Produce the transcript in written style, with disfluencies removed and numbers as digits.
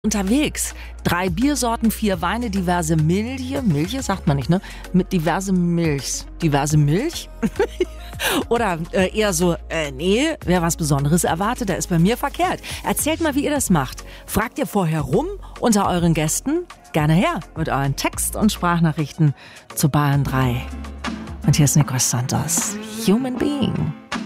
Unterwegs. 3 Biersorten, 4 Weine, diverse Milche sagt man nicht, ne? Mit diverse Milchs. Diverse Milch? Oder eher so, nee, wer was Besonderes erwartet, der ist bei mir verkehrt. Erzählt mal, wie ihr das macht. Fragt ihr vorher rum unter euren Gästen? Gerne her mit euren Text- und Sprachnachrichten zu Bayern 3. Und hier ist Nikos Santos, Human Being.